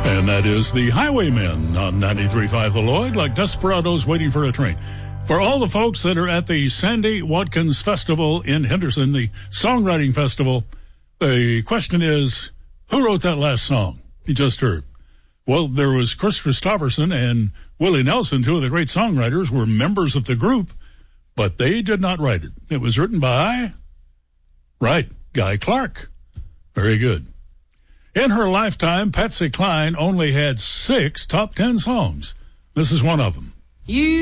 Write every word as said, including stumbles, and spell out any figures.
And that is the Highwaymen on ninety-three point five The Lloyd, like desperados waiting for a train. For all the folks that are at the Sandy Watkins Festival in Henderson, the songwriting festival, the question is, who wrote that last song you just heard? Well, there was Chris Christopherson and Willie Nelson, two of the great songwriters, were members of the group, but they did not write it. It was written by, right, Guy Clark. Very good. In her lifetime, Patsy Cline only had six top ten songs. This is one of them. You